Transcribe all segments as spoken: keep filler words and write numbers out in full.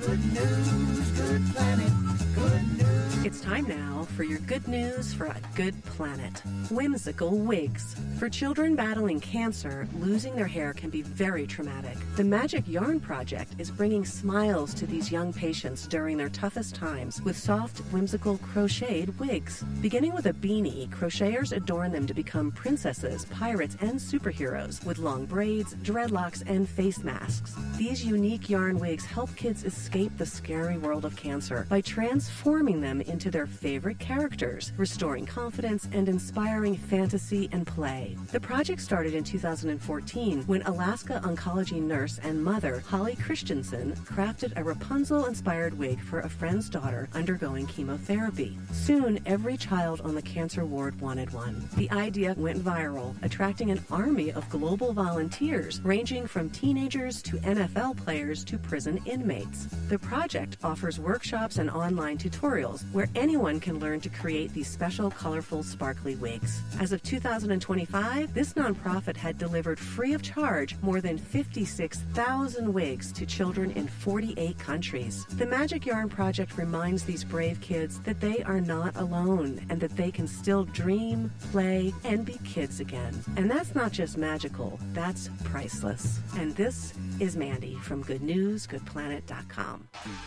Good news, good planet, good news. It's time now for your good news for a good planet. Whimsical wigs. For children battling cancer, losing their hair can be very traumatic. The Magic Yarn Project is bringing smiles to these young patients during their toughest times with soft, whimsical crocheted wigs. Beginning with a beanie, crocheters adorn them to become princesses, pirates, and superheroes with long braids, dreadlocks, and face masks. These unique yarn wigs help kids escape the scary world of cancer by transforming them into their favorite characters, restoring confidence and inspiring fantasy and play. The project started in two thousand fourteen when Alaska oncology nurse and mother Holly Christensen crafted a Rapunzel-inspired wig for a friend's daughter undergoing chemotherapy. Soon, every child on the cancer ward wanted one. The idea went viral, attracting an army of global volunteers ranging from teenagers to N F L players to prison inmates. The project offers workshops and online tutorials where anyone can learn to create these special, colorful, sparkly wigs. As of two thousand twenty-five, this nonprofit had delivered free of charge more than fifty-six thousand wigs to children in forty-eight countries. The Magic Yarn Project reminds these brave kids that they are not alone and that they can still dream, play, and be kids again. And that's not just magical, that's priceless. And this is Mandy from good news good planet dot com.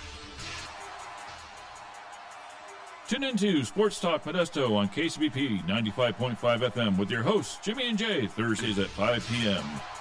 Tune into Sports Talk Modesto on K C B P ninety-five point five F M with your hosts, Jimmy and Jay, Thursdays at five p.m.